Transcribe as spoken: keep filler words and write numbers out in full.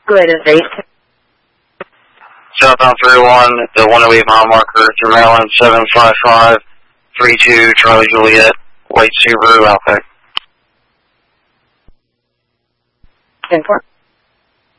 Latest eight. Southbound three one, the one oh eight mile marker to Maryland, seven five five three two, Charlie Juliet, white Subaru, Outback. ten four.